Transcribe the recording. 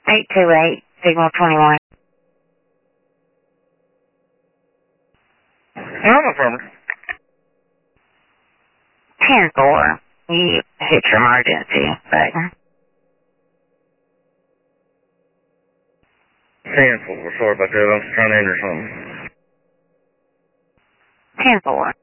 828, signal 21. I'm affirmative. 10-4. You hit your emergency button. 10-4. Sorry about that. I was trying to enter something. 10-4.